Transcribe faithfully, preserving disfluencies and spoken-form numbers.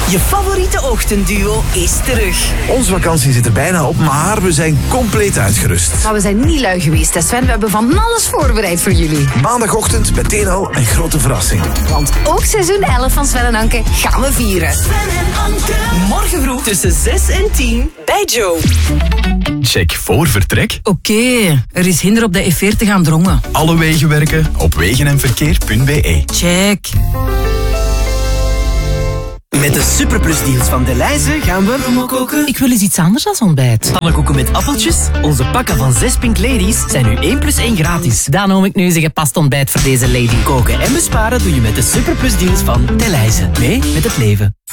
Je favoriete ochtendduo is terug. Onze vakantie zit er bijna op, maar we zijn compleet uitgerust. Maar we zijn niet lui geweest, hè Sven. We hebben van alles voorbereid voor jullie. Maandagochtend meteen al een grote verrassing. Want ook seizoen elf van Sven en Anke gaan we vieren. Sven en Anke. Morgen vroeg tussen zes en tien bij Joe. Check voor vertrek. Oké, okay, er is hinder op de F veertig aan Drongen. Alle wegen werken op wegenenverkeer punt b e. Check. Met de Superplus-deals van Delhaize gaan we... koken. Ik wil eens iets anders dan ontbijt. Pannenkoeken met appeltjes. Onze pakken van zes Pink Ladies zijn nu één plus één gratis. Dan noem ik nu eens een gepast ontbijt voor deze lady. Koken en besparen doe je met de Superplus-deals van Delhaize. Mee met het leven.